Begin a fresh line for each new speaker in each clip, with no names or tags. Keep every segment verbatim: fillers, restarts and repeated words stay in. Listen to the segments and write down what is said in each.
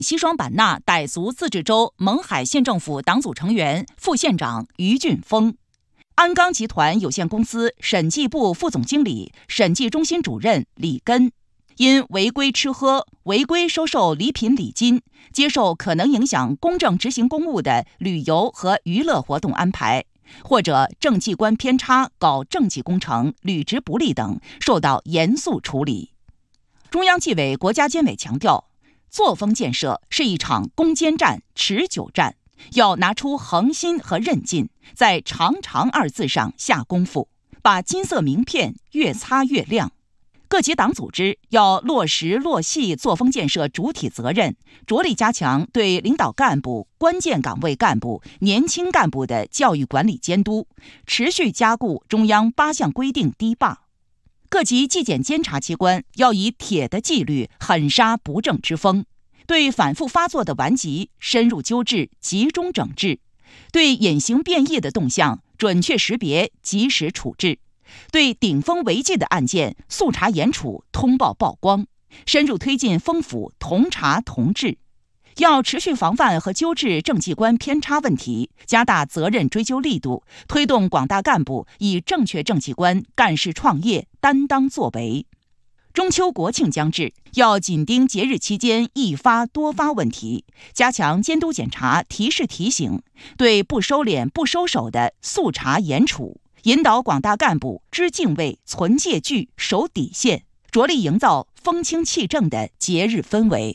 西双版纳傣族自治州勐海县政府党组成员、副县长于俊峰。鞍钢集团有限公司审计部副总经理、审计中心主任李根，因违规吃喝、违规收受礼品礼金、接受可能影响公正执行公务的旅游和娱乐活动安排，或者政绩观偏差搞政绩工程、履职不力等，受到严肃处理。中央纪委国家监委强调，作风建设是一场攻坚战、持久战，要拿出恒心和韧劲，在长长二字上下功夫，把金色名片越擦越亮。各级党组织要落实落细作风建设主体责任，着力加强对领导干部、关键岗位干部、年轻干部的教育管理监督，持续加固中央八项规定堤坝。各级纪检监察机关要以铁的纪律狠杀不正之风，对反复发作的顽疾深入纠治、集中整治，对隐形变异的动向准确识别、及时处置，对顶风违纪的案件速查严处、通报曝光，深入推进风府同查同治。要持续防范和纠治政绩观偏差问题，加大责任追究力度，推动广大干部以正确政绩观干事创业、担当作为。中秋国庆将至，要紧盯节日期间易发多发问题，加强监督检查、提示提醒，对不收敛、不收手的速查严处，引导广大干部知敬畏、存戒惧、守底线，着力营造风清气正的节日氛围。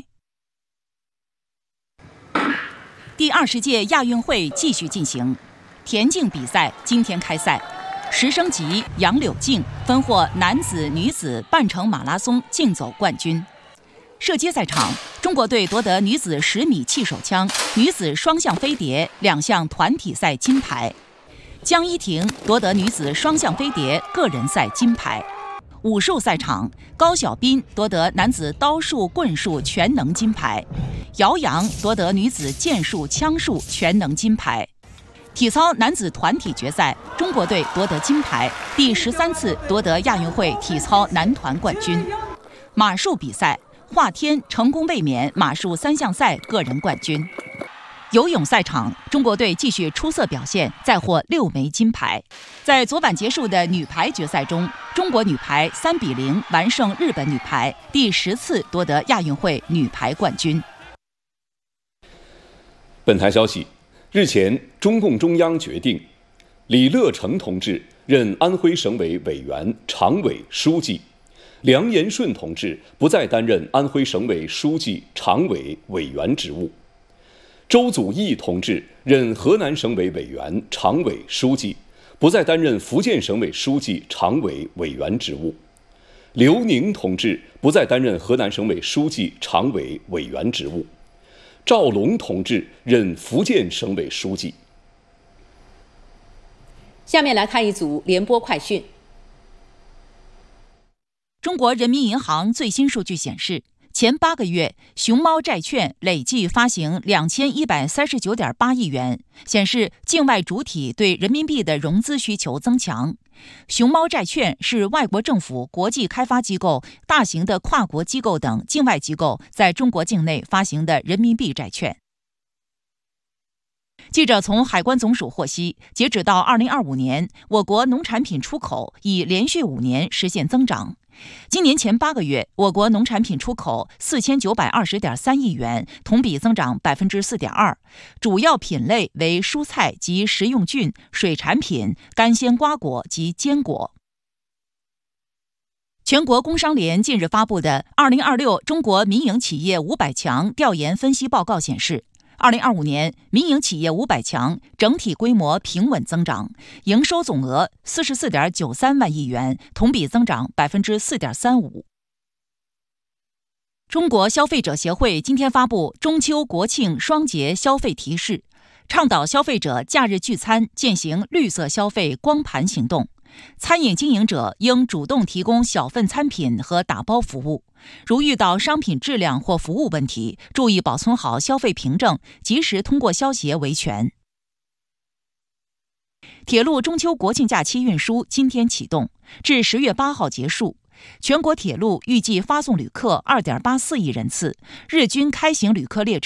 第二十届亚运会继续进行，田径比赛今天开赛，十升级杨柳静分获男子、女子半程马拉松竞走冠军。射击赛场，中国队夺得女子十米气手枪、女子双项飞碟两项团体赛金牌。江一婷夺得女子双项飞碟个人赛金牌。武术赛场，高晓斌夺得男子刀术、棍术全能金牌，姚洋夺得女子剑术、枪术全能金牌。体操男子团体决赛，中国队夺得金牌，第十三次夺得亚运会体操男团冠军。马术比赛，华天成功卫冕马术三项赛个人冠军。游泳赛场，中国队继续出色表现，再获六枚金牌。在昨晚结束的女排决赛中，中国女排三比零完胜日本女排，第十次夺得亚运会女排冠军。
本台消息，日前，中共中央决定，李乐成同志任安徽省委委员、常委、书记，梁延顺同志不再担任安徽省委书记、常委、委员职务。周祖义同志任河南省委委员、常委、书记，不再担任福建省委书记、常委、委员职务。刘宁同志不再担任河南省委书记、常委、委员职务。赵龙同志任福建省委书记。
下面来看一组联播快讯。
中国人民银行最新数据显示，前八个月，熊猫债券累计发行两千一百三十九点八亿元，显示境外主体对人民币的融资需求增强。熊猫债券是外国政府、国际开发机构、大型的跨国机构等境外机构在中国境内发行的人民币债券。记者从海关总署获悉，截止到二零二五年，我国农产品出口已连续五年实现增长。今年前八个月，我国农产品出口四千九百二十点三亿元，同比增长百分之四点二，主要品类为蔬菜及食用菌、水产品、干鲜瓜果及坚果。全国工商联近日发布的《二零二六中国民营企业五百强调研分析报告》显示，二零二五年民营企业五百强整体规模平稳增长，营收总额四十四点九三万亿元，同比增长百分之四点三五。中国消费者协会今天发布中秋国庆双节消费提示，倡导消费者假日聚餐践行绿色消费光盘行动。餐饮经营者应主动提供小份餐品和打包服务，如遇到商品质量或服务问题，注意保存好消费凭证，及时通过消协维权。铁路中秋国庆假期运输今天启动，至十月八号结束。 全国铁路预计发送旅客二点八四亿人次，日均开行旅客列车